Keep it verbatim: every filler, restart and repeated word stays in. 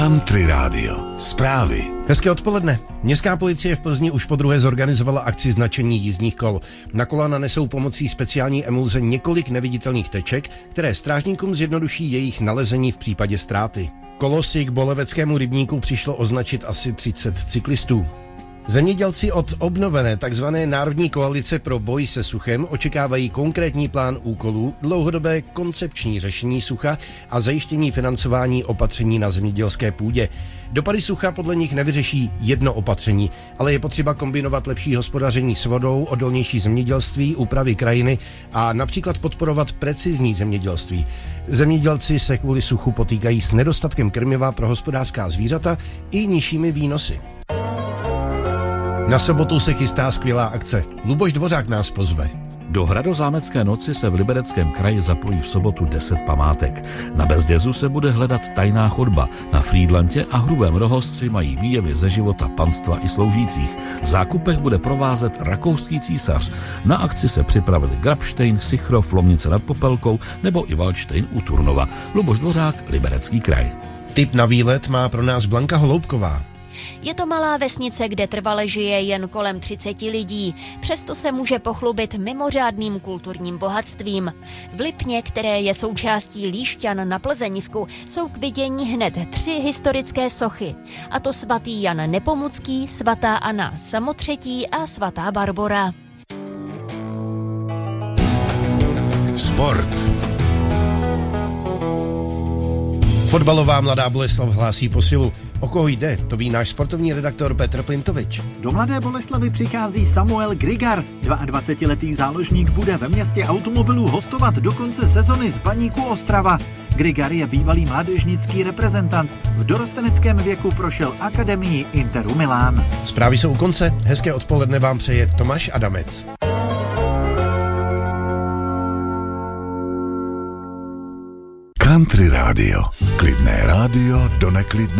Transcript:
Country Radio. Zprávy. Hezké odpoledne. Městská policie v Plzni už podruhé zorganizovala akci značení jízdních kol. Na kola nanesou pomocí speciální emulze několik neviditelných teček, které strážníkům zjednoduší jejich nalezení v případě ztráty. Kolo si k Boleveckému rybníku přišlo označit asi třicet cyklistů. Zemědělci od obnovené tzv. Národní koalice pro boj se suchem očekávají konkrétní plán úkolů, dlouhodobé koncepční řešení sucha a zajištění financování opatření na zemědělské půdě. Dopady sucha podle nich nevyřeší jedno opatření, ale je potřeba kombinovat lepší hospodaření s vodou, odolnější zemědělství, úpravy krajiny a například podporovat precizní zemědělství. Zemědělci se kvůli suchu potýkají s nedostatkem krmiva pro hospodářská zvířata i nižšími výnosy. Na sobotu se chystá skvělá akce. Luboš Dvořák nás pozve. Do Hradozámecké noci se v Libereckém kraji zapojí v sobotu deset památek. Na Bezdězu se bude hledat tajná chodba. Na Frýdlantě a Hrubém Rohozci mají výjevy ze života panstva i sloužících. V zákupech bude provázet rakouský císař. Na akci se připravili Grabštejn, Sichrov, Lomnice nad Popelkou nebo i Valdštejn u Turnova. Luboš Dvořák, Liberecký kraj. Tip na výlet má pro nás Blanka Holoubková. Je to malá vesnice, kde trvale žije jen kolem třicet lidí. Přesto se může pochlubit mimořádným kulturním bohatstvím. V Lipně, které je součástí Líšťan na Plzeňsku, jsou k vidění hned tři historické sochy. A to svatý Jan Nepomucký, svatá Anna Samotřetí a svatá Barbora. Sport. Fotbalová Mladá Boleslav hlásí posilu. O koho jde, to ví náš sportovní redaktor Petr Plintovič. Do Mladé Boleslavy přichází Samuel Grigar. dvaadvacetiletý záložník bude ve městě automobilů hostovat do konce sezony z Baníku Ostrava. Grigar je bývalý mládežnický reprezentant. V dorosteneckém věku prošel akademii Interu Milán. Zprávy jsou u konce. Hezké odpoledne vám přeje Tomáš Adamec. Country Radio. Klidné rádio do neklidné